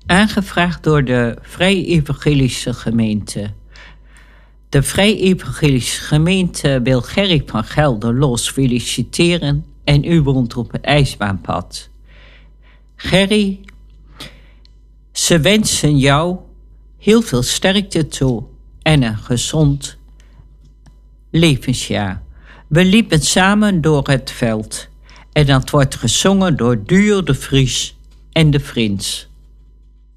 Aangevraagd door de Vrij Evangelische Gemeente. De Vrij Evangelische Gemeente wil Gerry van Gelderlos feliciteren en u woont op het ijsbaanpad. Gerry, ze wensen jou heel veel sterkte toe en een gezond levensjaar. We liepen samen door het veld en dat wordt gezongen door Duur de Vries en de Frins.